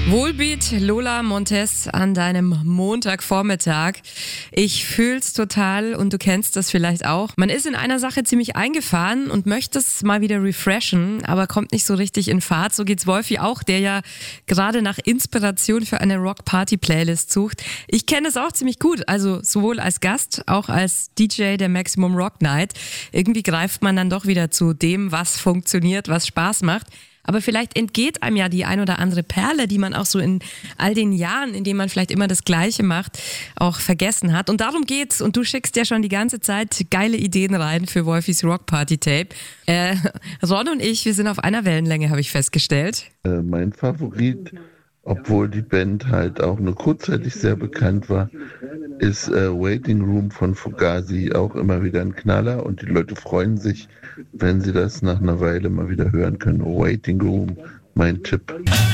Volbeat, Lola Montez an deinem Montagvormittag. Ich fühl's total und du kennst das vielleicht auch. Man ist in einer Sache ziemlich eingefahren und möchte es mal wieder refreshen, aber kommt nicht so richtig in Fahrt. So geht's Wolfi auch, der ja gerade nach Inspiration für eine Rock-Party-Playlist sucht. Ich kenne es auch ziemlich gut, also sowohl als Gast, auch als DJ der Maximum Rock Night. Irgendwie greift man dann doch wieder zu dem, was funktioniert, was Spaß macht. Aber vielleicht entgeht einem ja die ein oder andere Perle, die man auch so in all den Jahren, in denen man vielleicht immer das Gleiche macht, auch vergessen hat. Und darum geht's. Und du schickst ja schon die ganze Zeit geile Ideen rein für Wolfis Rock Party Tape. Ron und ich, wir sind auf einer Wellenlänge, habe ich festgestellt. Mein Favorit, obwohl die Band halt auch nur kurzzeitig sehr bekannt war, ist Waiting Room von Fugazi, auch immer wieder ein Knaller und die Leute freuen sich, wenn sie das nach einer Weile mal wieder hören können. Waiting Room, mein Tipp.